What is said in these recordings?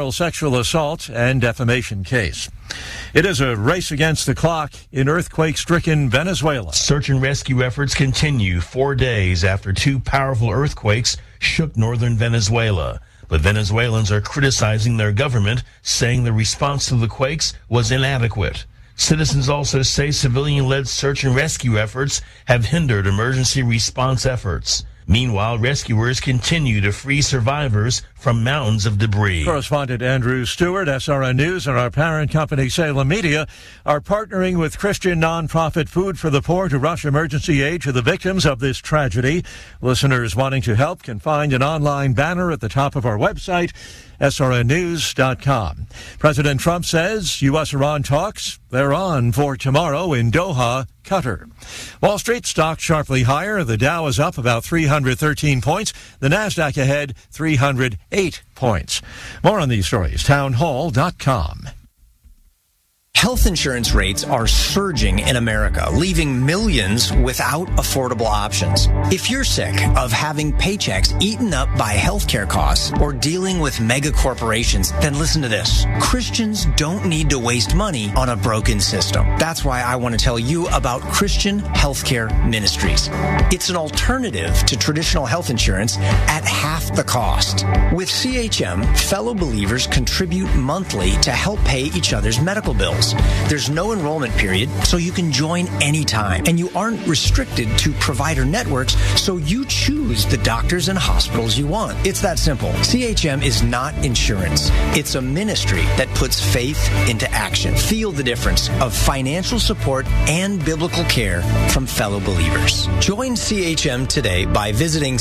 federal sexual assault and defamation case. It is a race against the clock in earthquake-stricken Venezuela. Search and rescue efforts continue 4 days after 2 powerful earthquakes shook northern Venezuela. But Venezuelans are criticizing their government, saying the response to the quakes was inadequate. Citizens also say civilian-led search and rescue efforts have hindered emergency response efforts. Meanwhile, rescuers continue to free survivors from mountains of debris. Correspondent Andrew Stewart, SRN News, and our parent company, Salem Media, are partnering with Christian nonprofit Food for the Poor to rush emergency aid to the victims of this tragedy. Listeners wanting to help can find an online banner at the top of our website, srnnews.com. President Trump says U.S.-Iran talks, they're on for tomorrow in Doha, Qatar. Wall Street stocks sharply higher. The Dow is up about 313 points. The Nasdaq ahead 308 points. More on these stories, townhall.com. Health insurance rates are surging in America, leaving millions without affordable options. If you're sick of having paychecks eaten up by healthcare costs or dealing with mega corporations, then listen to this. Christians don't need to waste money on a broken system. That's why I want to tell you about Christian Healthcare Ministries. It's an alternative to traditional health insurance at half the cost. With CHM, fellow believers contribute monthly to help pay each other's medical bills. There's no enrollment period, so you can join anytime. And you aren't restricted to provider networks, so you choose the doctors and hospitals you want. It's that simple. CHM is not insurance. It's a ministry that puts faith into action. Feel the difference of financial support and biblical care from fellow believers. Join CHM today by visiting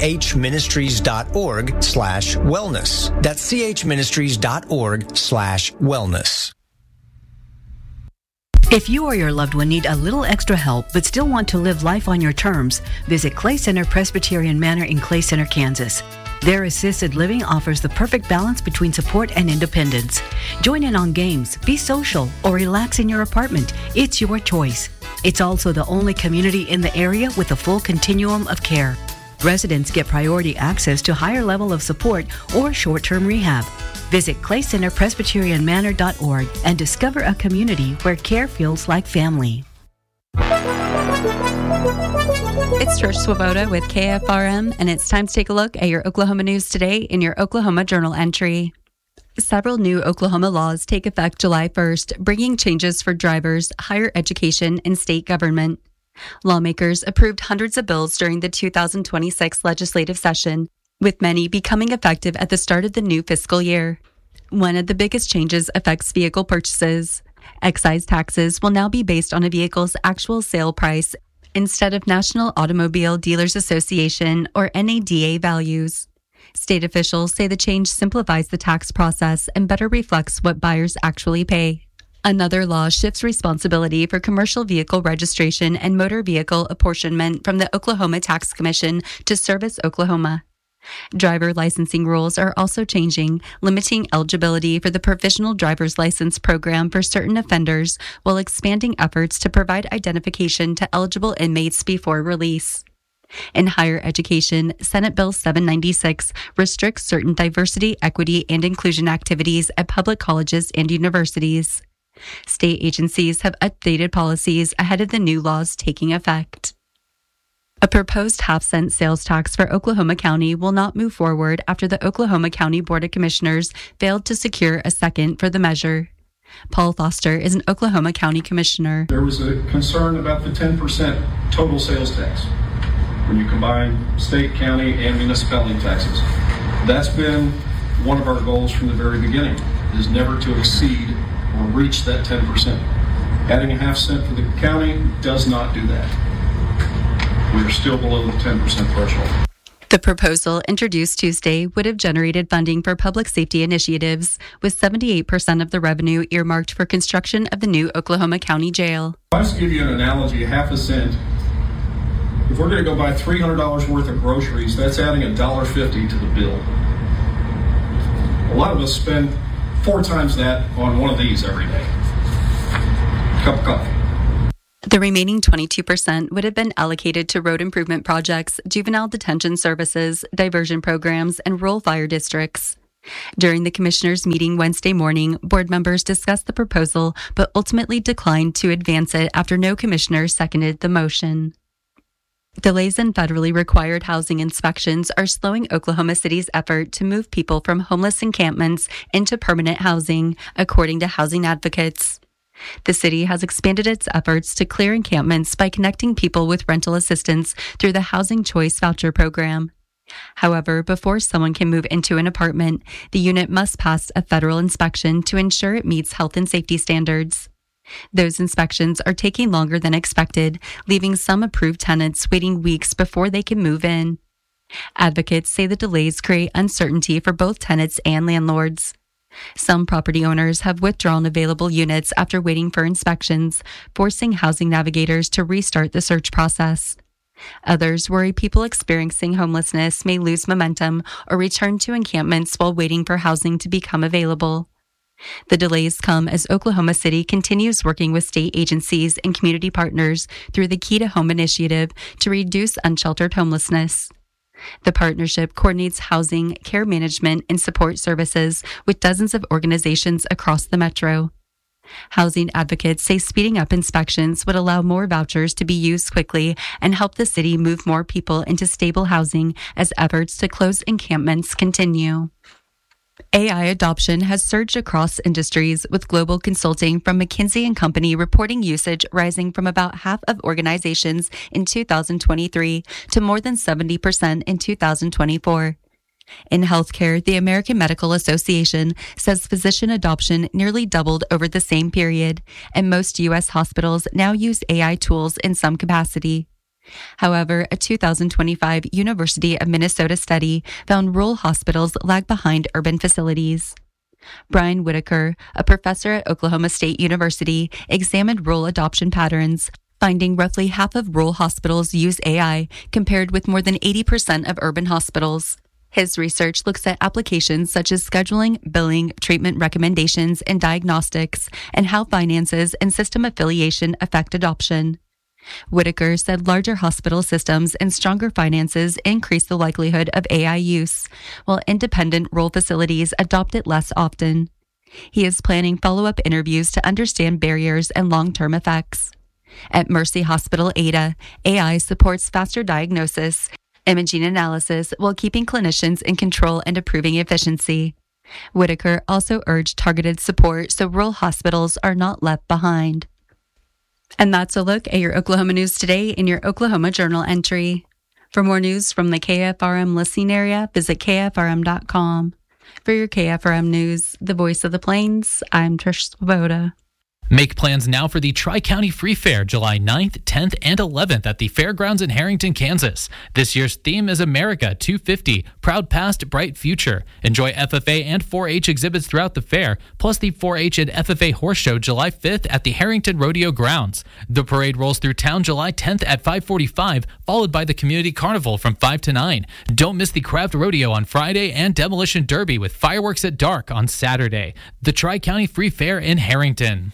chministries.org/wellness. That's chministries.org/wellness. If you or your loved one need a little extra help but still want to live life on your terms, visit Clay Center Presbyterian Manor in Clay Center, Kansas. Their assisted living offers the perfect balance between support and independence. Join in on games, be social, or relax in your apartment. It's your choice. It's also the only community in the area with a full continuum of care. Residents get priority access to higher level of support or short-term rehab. Visit claycenterpresbyterianmanor.org and discover a community where care feels like family. It's Trish Swoboda with KFRM, and it's time to take a look at your Oklahoma news today in your Oklahoma Journal entry. Several new Oklahoma laws take effect July 1st, bringing changes for drivers, higher education, and state government. Lawmakers approved hundreds of bills during the 2026 legislative session, with many becoming effective at the start of the new fiscal year. One of the biggest changes affects vehicle purchases. Excise taxes will now be based on a vehicle's actual sale price instead of National Automobile Dealers Association or NADA values. State officials say the change simplifies the tax process and better reflects what buyers actually pay. Another law shifts responsibility for commercial vehicle registration and motor vehicle apportionment from the Oklahoma Tax Commission to Service Oklahoma. Driver licensing rules are also changing, limiting eligibility for the Provisional Driver's License program for certain offenders while expanding efforts to provide identification to eligible inmates before release. In higher education, Senate Bill 796 restricts certain diversity, equity, and inclusion activities at public colleges and universities. State agencies have updated policies ahead of the new laws taking effect. A proposed half-cent sales tax for Oklahoma County will not move forward after the Oklahoma County Board of Commissioners failed to secure a second for the measure. Paul Foster is an Oklahoma County Commissioner. There was a concern about the 10% total sales tax when you combine state, county, and municipality taxes. That's been one of our goals from the very beginning, is never to exceed or reach that 10%. Adding a half cent for the county does not do that. We are still below the 10% threshold. The proposal, introduced Tuesday, would have generated funding for public safety initiatives, with 78% of the revenue earmarked for construction of the new Oklahoma County Jail. I'll just give you an analogy, half a cent. If we're going to go buy $300 worth of groceries, that's adding $1.50 to the bill. A lot of us spend 4 times that on one of these every day. Cup of coffee. The remaining 22% would have been allocated to road improvement projects, juvenile detention services, diversion programs, and rural fire districts. During the commissioners' meeting Wednesday morning, board members discussed the proposal but ultimately declined to advance it after no commissioner seconded the motion. Delays in federally required housing inspections are slowing Oklahoma City's effort to move people from homeless encampments into permanent housing, according to housing advocates. The city has expanded its efforts to clear encampments by connecting people with rental assistance through the Housing Choice Voucher Program. However, before someone can move into an apartment, the unit must pass a federal inspection to ensure it meets health and safety standards. Those inspections are taking longer than expected, leaving some approved tenants waiting weeks before they can move in. Advocates say the delays create uncertainty for both tenants and landlords. Some property owners have withdrawn available units after waiting for inspections, forcing housing navigators to restart the search process. Others worry people experiencing homelessness may lose momentum or return to encampments while waiting for housing to become available. The delays come as Oklahoma City continues working with state agencies and community partners through the Key to Home initiative to reduce unsheltered homelessness. The partnership coordinates housing, care management, and support services with dozens of organizations across the metro. Housing advocates say speeding up inspections would allow more vouchers to be used quickly and help the city move more people into stable housing as efforts to close encampments continue. AI adoption has surged across industries, with global consulting from McKinsey & Company reporting usage rising from about half of organizations in 2023 to more than 70% in 2024. In healthcare, the American Medical Association says physician adoption nearly doubled over the same period, and most U.S. hospitals now use AI tools in some capacity. However, a 2025 University of Minnesota study found rural hospitals lag behind urban facilities. Brian Whitaker, a professor at Oklahoma State University, examined rural adoption patterns, finding roughly half of rural hospitals use AI compared with more than 80% of urban hospitals. His research looks at applications such as scheduling, billing, treatment recommendations, and diagnostics, and how finances and system affiliation affect adoption. Whitaker said larger hospital systems and stronger finances increase the likelihood of AI use, while independent rural facilities adopt it less often. He is planning follow-up interviews to understand barriers and long-term effects. At Mercy Hospital Ada, AI supports faster diagnosis, imaging analysis, while keeping clinicians in control and improving efficiency. Whitaker also urged targeted support so rural hospitals are not left behind. And that's a look at your Oklahoma news today in your Oklahoma Journal entry. For more news from the KFRM listening area, visit KFRM.com. For your KFRM news, the voice of the Plains, I'm Trish Swoboda. Make plans now for the Tri-County Free Fair, July 9th, 10th, and 11th at the Fairgrounds in Harrington, Kansas. This year's theme is America 250, Proud Past, Bright Future. Enjoy FFA and 4-H exhibits throughout the fair, plus the 4-H and FFA Horse Show July 5th at the Harrington Rodeo Grounds. The parade rolls through town July 10th at 5:45, followed by the Community Carnival from 5 to 9. Don't miss the Craft Rodeo on Friday and Demolition Derby with fireworks at dark on Saturday. The Tri-County Free Fair in Harrington.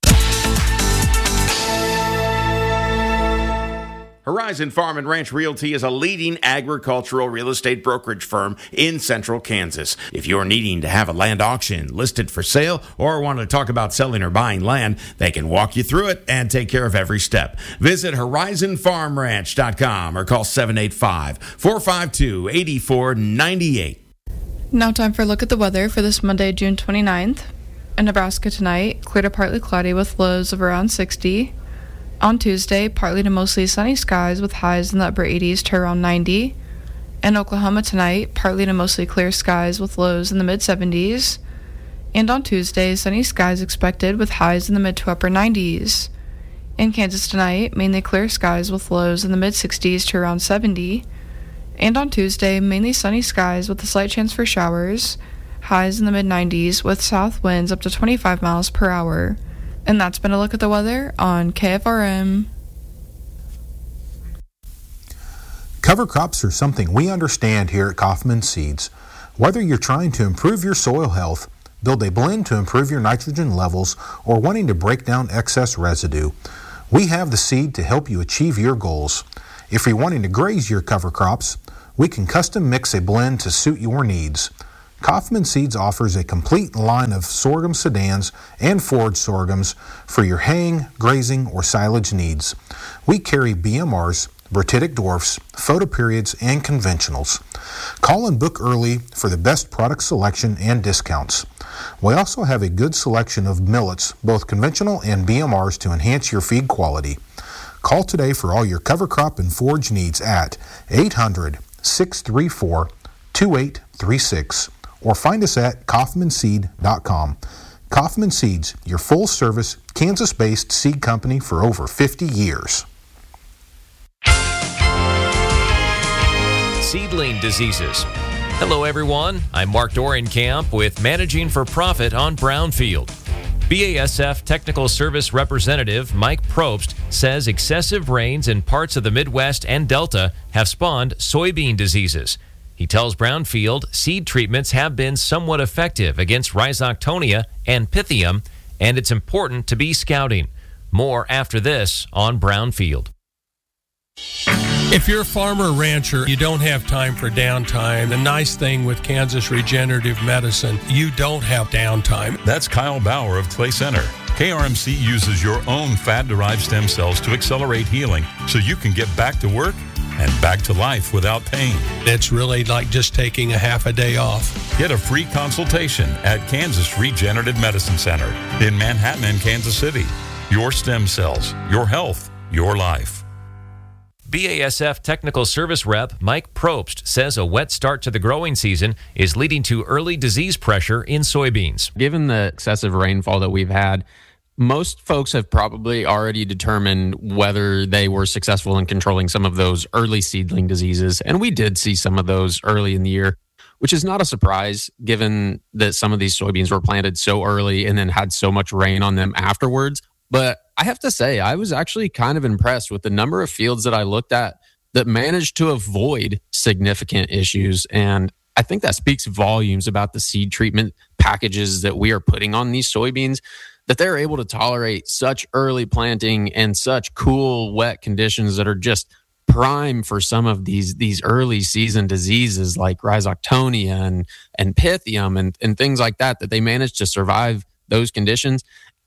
Horizon Farm and Ranch Realty is a leading agricultural real estate brokerage firm in central Kansas. If you're needing to have a land auction listed for sale or want to talk about selling or buying land, they can walk you through it and take care of every step. Visit horizonfarmranch.com or call 785-452-8498. Now time for a look at the weather for this Monday, June 29th. In Nebraska tonight, clear to partly cloudy with lows of around 60. On Tuesday, partly to mostly sunny skies with highs in the upper 80s to around 90. In Oklahoma tonight, partly to mostly clear skies with lows in the mid-70s. And on Tuesday, sunny skies expected with highs in the mid to upper 90s. In Kansas tonight, mainly clear skies with lows in the mid-60s to around 70. And on Tuesday, mainly sunny skies with a slight chance for showers, highs in the mid-90s with south winds up to 25 miles per hour. And that's been a look at the weather on KFRM. Cover crops are something we understand here at Kaufman Seeds. Whether you're trying to improve your soil health, build a blend to improve your nitrogen levels, or wanting to break down excess residue, we have the seed to help you achieve your goals. If you're wanting to graze your cover crops, we can custom mix a blend to suit your needs. Kaufman Seeds offers a complete line of sorghum sedans and forage sorghums for your haying, grazing, or silage needs. We carry BMRs, Brititic dwarfs, photoperiods, and conventionals. Call and book early for the best product selection and discounts. We also have a good selection of millets, both conventional and BMRs, to enhance your feed quality. Call today for all your cover crop and forage needs at 800-634-2836 or find us at kaufmanseed.com. Kaufman Seeds, your full-service, Kansas-based seed company for over 50 years. Seedling diseases. Hello everyone, I'm Mark Dorenkamp with Managing for Profit on Brownfield. BASF Technical Service Representative Mike Probst says excessive rains in parts of the Midwest and Delta have spawned soybean diseases. He tells Brownfield seed treatments have been somewhat effective against Rhizoctonia and Pythium, and it's important to be scouting. More after this on Brownfield. If you're a farmer or rancher, you don't have time for downtime. The nice thing with Kansas Regenerative Medicine, you don't have downtime. That's Kyle Bauer of Clay Center. KRMC uses your own fat-derived stem cells to accelerate healing so you can get back to work and back to life without pain. It's really like just taking a half a day off. Get a free consultation at Kansas Regenerative Medicine Center in Manhattan and Kansas City. Your stem cells, your health, your life. BASF Technical Service Rep Mike Probst says a wet start to the growing season is leading to early disease pressure in soybeans. Given the excessive rainfall that we've had, most folks have probably already determined whether they were successful in controlling some of those early seedling diseases. And we did see some of those early in the year, which is not a surprise given that some of these soybeans were planted so early and then had so much rain on them afterwards. But I have to say, I was actually kind of impressed with the number of fields that I looked at that managed to avoid significant issues. And I think that speaks volumes about the seed treatment packages that we are putting on these soybeans, that they're able to tolerate such early planting and such cool, wet conditions that are just prime for some of these early season diseases like Rhizoctonia and Pythium and things like that they managed to survive those conditions.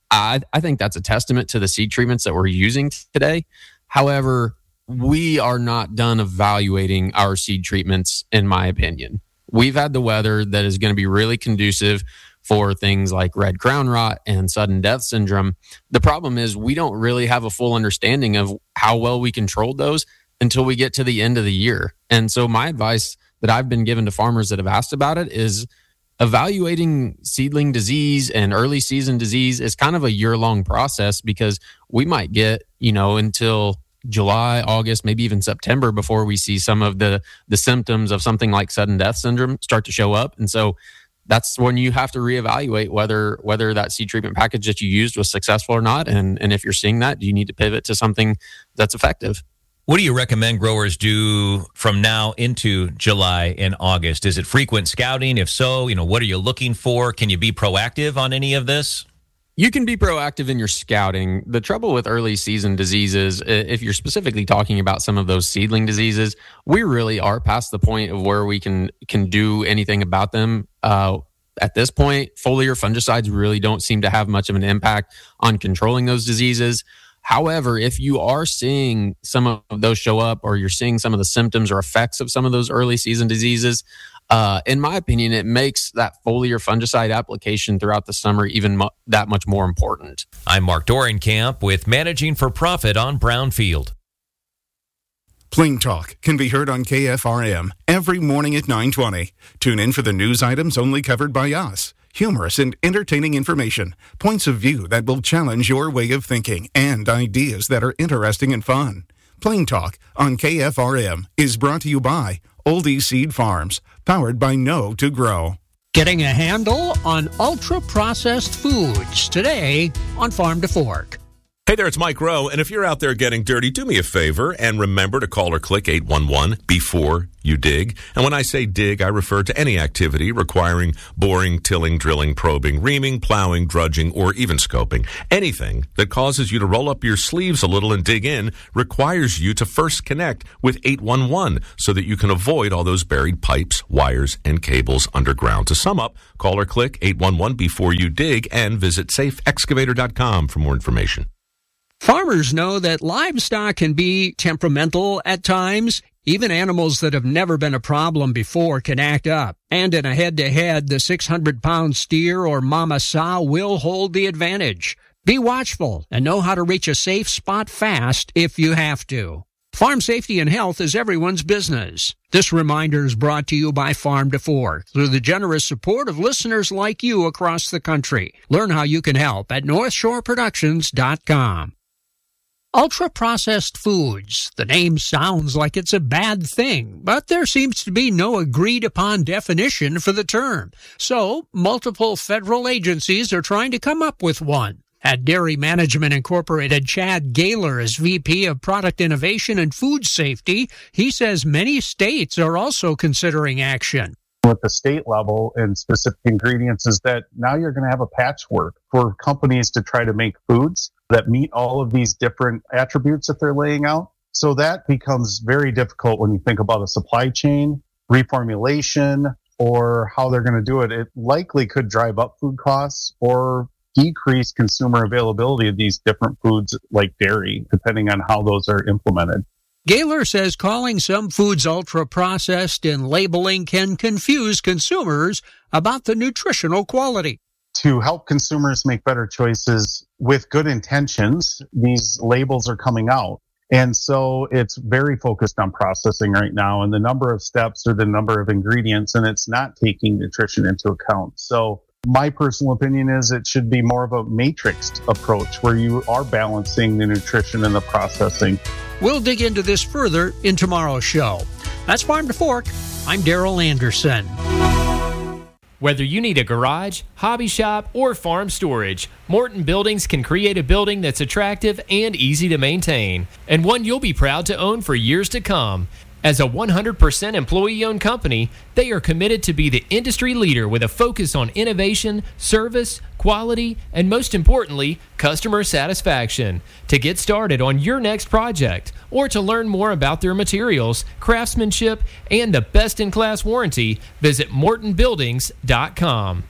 I think that's a testament to the seed treatments that we're using today. However, we are not done evaluating our seed treatments, in my opinion. We've had the weather that is going to be really conducive for things like red crown rot and sudden death syndrome. The problem is we don't really have a full understanding of how well we controlled those until we get to the end of the year. And so my advice that I've been given to farmers that have asked about it is evaluating seedling disease and early season disease is kind of a year-long process, because we might get, until July, August, maybe even September before we see some of the symptoms of something like sudden death syndrome start to show up. And so that's when you have to reevaluate whether that seed treatment package that you used was successful or not. And if you're seeing that, do you need to pivot to something that's effective? What do you recommend growers do from now into July and August? Is it frequent scouting? If so, what are you looking for? Can you be proactive on any of this? You can be proactive in your scouting. The trouble with early season diseases, if you're specifically talking about some of those seedling diseases, we really are past the point of where we can do anything about them. At this point, foliar fungicides really don't seem to have much of an impact on controlling those diseases. However, if you are seeing some of those show up, or you're seeing some of the symptoms or effects of some of those early season diseases, in my opinion, it makes that foliar fungicide application throughout the summer even that much more important. I'm Mark Dorenkamp with Managing for Profit on Brownfield. Plain Talk can be heard on KFRM every morning at 9:20. Tune in for the news items only covered by us. Humorous and entertaining information, points of view that will challenge your way of thinking, and ideas that are interesting and fun. Plain Talk on KFRM is brought to you by Oldie Seed Farms, powered by Know to Grow. Getting a handle on ultra-processed foods today on Farm to Fork. Hey there, it's Mike Rowe, and if you're out there getting dirty, do me a favor and remember to call or click 811 before you dig. And when I say dig, I refer to any activity requiring boring, tilling, drilling, probing, reaming, plowing, drudging, or even scoping. Anything that causes you to roll up your sleeves a little and dig in requires you to first connect with 811 so that you can avoid all those buried pipes, wires, and cables underground. To sum up, call or click 811 before you dig and visit safeexcavator.com for more information. Farmers know that livestock can be temperamental at times. Even animals that have never been a problem before can act up. And in a head-to-head, the 600-pound steer or mama sow will hold the advantage. Be watchful and know how to reach a safe spot fast if you have to. Farm safety and health is everyone's business. This reminder is brought to you by Farm to Fork through the generous support of listeners like you across the country. Learn how you can help at NorthshoreProductions.com. Ultra-processed foods. The name sounds like it's a bad thing, but there seems to be no agreed-upon definition for the term. So, multiple federal agencies are trying to come up with one. At Dairy Management Incorporated, Chad Gaylor is VP of Product Innovation and Food Safety. He says many states are also considering action. With the state level and specific ingredients is that now you're going to have a patchwork for companies to try to make foods that meet all of these different attributes that they're laying out. So that becomes very difficult when you think about a supply chain, reformulation, or how they're going to do it. It likely could drive up food costs or decrease consumer availability of these different foods like dairy, depending on how those are implemented. Gaylor says calling some foods ultra-processed in labeling can confuse consumers about the nutritional quality. To help consumers make better choices with good intentions, these labels are coming out. And so it's very focused on processing right now, and the number of steps or the number of ingredients, and it's not taking nutrition into account. So my personal opinion is it should be more of a matrixed approach where you are balancing the nutrition and the processing. We'll dig into this further in tomorrow's show. That's Farm to Fork. I'm Daryl Anderson. Whether you need a garage, hobby shop, or farm storage, Morton Buildings can create a building that's attractive and easy to maintain, and one you'll be proud to own for years to come. As a 100% employee-owned company, they are committed to be the industry leader with a focus on innovation, service, quality, and most importantly, customer satisfaction. To get started on your next project, or to learn more about their materials, craftsmanship, and the best-in-class warranty, visit MortonBuildings.com.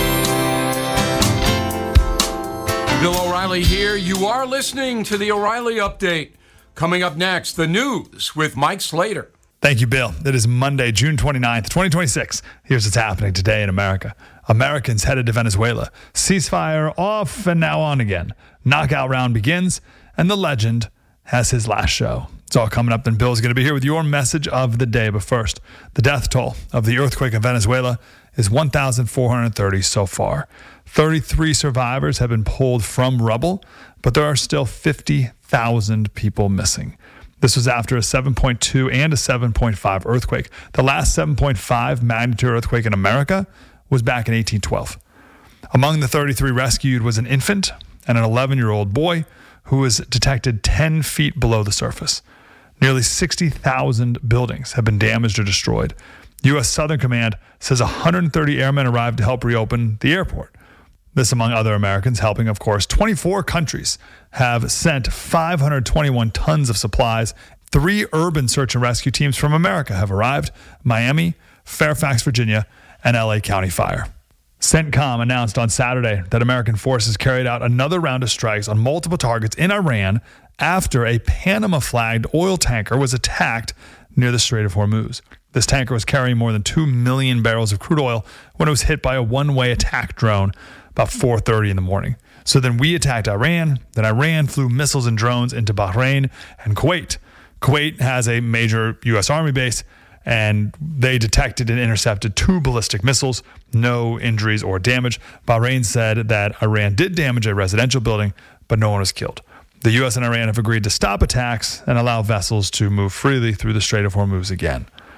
Bill O'Reilly here. You are listening to the O'Reilly Update. Coming up next, the news with Mike Slater. Thank you, Bill. It is Monday, June 29th, 2026. Here's what's happening today in America. Americans headed to Venezuela. Ceasefire off and now on again. Knockout round begins, and the legend has his last show. It's all coming up, and Bill's going to be here with your message of the day. But first, the death toll of the earthquake in Venezuela is 1,430 so far. 33 survivors have been pulled from rubble, but there are still 50,000 people missing. This was after a 7.2 and a 7.5 earthquake. The last 7.5 magnitude earthquake in America was back in 1812. Among the 33 rescued was an infant and an 11-year-old boy who was detected 10 feet below the surface. Nearly 60,000 buildings have been damaged or destroyed. U.S. Southern Command says 130 airmen arrived to help reopen the airport. This among other Americans helping, of course. 24 countries have sent 521 tons of supplies. 3 urban search and rescue teams from America have arrived: Miami, Fairfax, Virginia, and LA County Fire. CENTCOM announced on Saturday that American forces carried out another round of strikes on multiple targets in Iran after a Panama-flagged oil tanker was attacked near the Strait of Hormuz. This tanker was carrying more than 2 million barrels of crude oil when it was hit by a one-way attack drone about 4:30 in the morning. So then we attacked Iran. Then Iran flew missiles and drones into Bahrain and Kuwait. Kuwait has a major U.S. Army base, and they detected and intercepted 2 ballistic missiles. No injuries or damage. Bahrain said that Iran did damage a residential building, but no one was killed. The U.S. and Iran have agreed to stop attacks and allow vessels to move freely through the Strait of Hormuz again.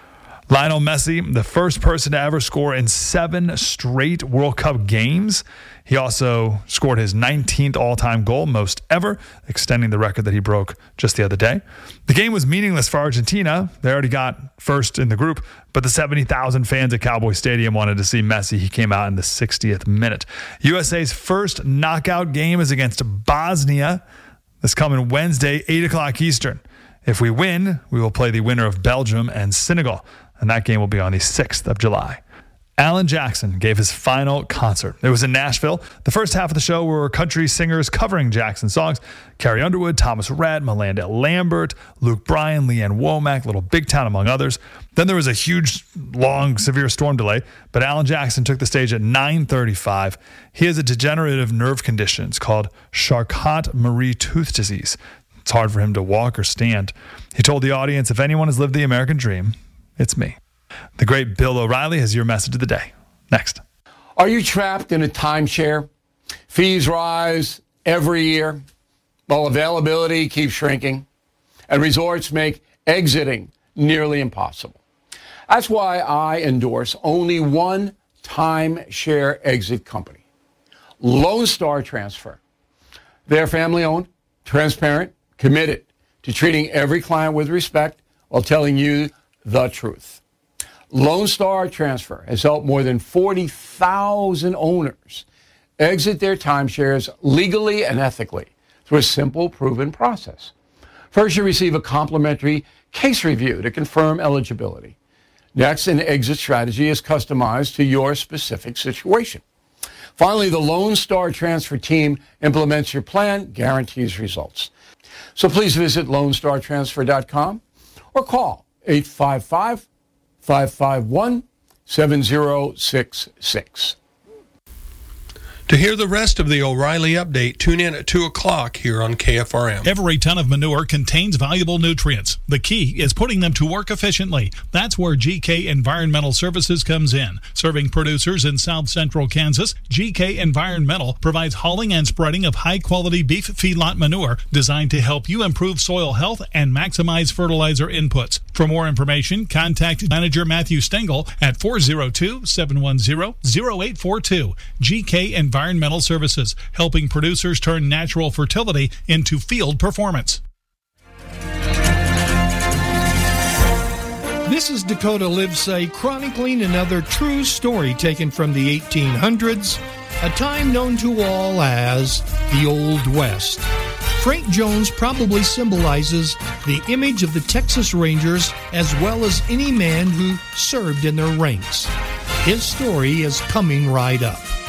Lionel Messi, the first person to ever score in 7 straight World Cup games. He also scored his 19th all-time goal, most ever, extending the record that he broke just the other day. The game was meaningless for Argentina. They already got first in the group, but the 70,000 fans at Cowboy Stadium wanted to see Messi. He came out in the 60th minute. USA's first knockout game is against Bosnia. This coming Wednesday, 8 o'clock Eastern. If we win, we will play the winner of Belgium and Senegal, and that game will be on the 6th of July. Alan Jackson gave his final concert. It was in Nashville. The first half of the show were country singers covering Jackson songs. Carrie Underwood, Thomas Rhett, Melinda Lambert, Luke Bryan, Leanne Womack, Little Big Town, among others. Then there was a huge, long, severe storm delay, but Alan Jackson took the stage at 9:35. He has a degenerative nerve condition. It's called Charcot-Marie Tooth disease. It's hard for him to walk or stand. He told the audience, if anyone has lived the American dream, it's me. The great Bill O'Reilly has your message of the day. Next. Are you trapped in a timeshare? Fees rise every year, while availability keeps shrinking, and resorts make exiting nearly impossible. That's why I endorse only one timeshare exit company, Lone Star Transfer. They're family-owned, transparent, committed to treating every client with respect while telling you the truth. Lone Star Transfer has helped more than 40,000 owners exit their timeshares legally and ethically through a simple, proven process. First, you receive a complimentary case review to confirm eligibility. Next, an exit strategy is customized to your specific situation. Finally, the Lone Star Transfer team implements your plan, guarantees results. So please visit LoneStarTransfer.com or call 855-551-7066. To hear the rest of the O'Reilly Update, tune in at 2 o'clock here on KFRM. Every ton of manure contains valuable nutrients. The key is putting them to work efficiently. That's where GK Environmental Services comes in. Serving producers in South Central Kansas, GK Environmental provides hauling and spreading of high-quality beef feedlot manure designed to help you improve soil health and maximize fertilizer inputs. For more information, contact Manager Matthew Stengel at 402-710-0842. GK Environmental Services, helping producers turn natural fertility into field performance. This is Dakota Livesay chronicling another true story taken from the 1800s, a time known to all as the Old West. Frank Jones probably symbolizes the image of the Texas Rangers as well as any man who served in their ranks. His story is coming right up.